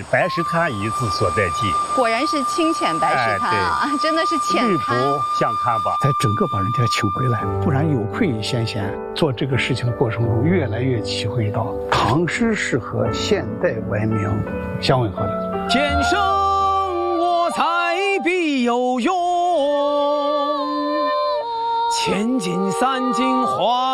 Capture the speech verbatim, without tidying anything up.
白石滩遗址所在地。 果然是清浅白石滩啊，哎、真的是浅绿滩。 不相看吧， 才整个把人家请回来，不然有愧于先贤。做这个事情过程中，越来越体会到唐诗是和现代文明相吻合的。 天生我材必有用，千金散尽还